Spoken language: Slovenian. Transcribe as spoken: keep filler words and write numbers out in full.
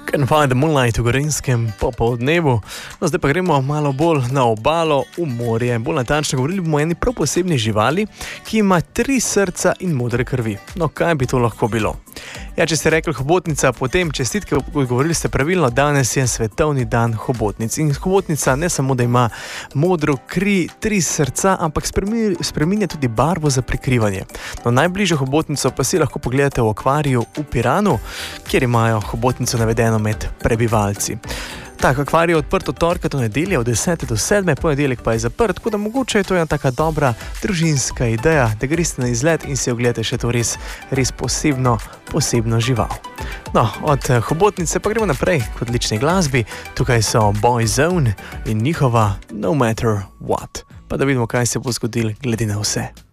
Can find the moonlight v Gorenjskem popoldnevu. No, zdaj pa gremo malo bolj na obalo, v morje. Bolj natančno govorili bomo o eni prav posebni živali, ki ima tri srca in modre krvi. No, kaj bi to lahko bilo? Ja, če ste rekli hobotnica, potem čestitke, odgovorili ste pravilno, danes je svetovni dan hobotnic. In hobotnica ne samo, da ima modro kri, tri srca, ampak spreminja tudi barvo za prikrivanje. No, najbližjo hobotnico pa si lahko pogledate v akvariju v Piranu, kjer imajo hobotnico navedeno med prebivalci. Tak, akvarij je odprt od torka do nedelje, od desete do sedme, ponedeljek pa je zaprt, tako da mogoče je to ena taka dobra družinska ideja, da greste na izlet in si ogledate še to res, res posebno, posebno žival. No, od hobotnice pa gremo naprej k odlični glasbi. Tukaj so Boyzone in njihova No Matter What. Pa da vidimo, kaj se bo zgodilo glede na vse.